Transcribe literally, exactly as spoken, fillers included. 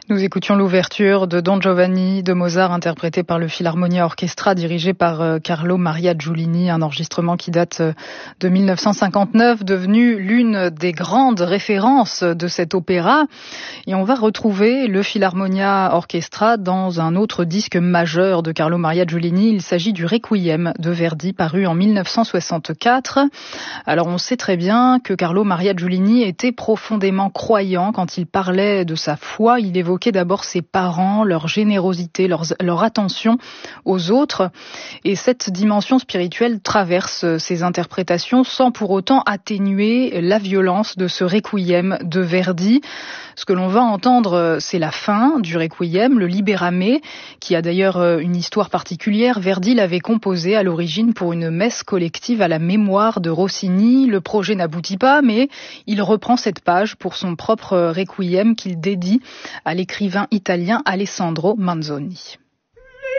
Nous écoutions l'ouverture de Don Giovanni de Mozart, interprété par le Philharmonia Orchestra, dirigé par euh, Carlo Maria Giulini, un enregistrement qui date euh, de mille neuf cent cinquante-neuf, devenu l'une des grandes références de cet opéra. Et on va retrouver le Philharmonia Orchestra dans un autre disque majeur de Carlo Maria Giulini. Il s'agit du Requiem de Verdi, paru en mille neuf cent soixante-quatre. Alors on sait très bien que Carlo Maria Giulini était profondément croyant quand il parlait de sa foi. Il évoquait d'abord ses parents, leur générosité, leur, leur attention aux autres. Et cette dimension spirituelle traverse ses interprétations sans pour autant atténuer la violence de ce Requiem de Verdi. Ce que l'on va entendre, c'est la fin du Requiem, le Libérame, qui a d'ailleurs une histoire particulière. Verdi l'avait composé à l'origine pour une messe collective à la mémoire de Rossini. Le projet n'aboutit pas, mais il reprend cette page pour son propre Requiem qu'il dédie à l'écrivain italien Alessandro Manzoni.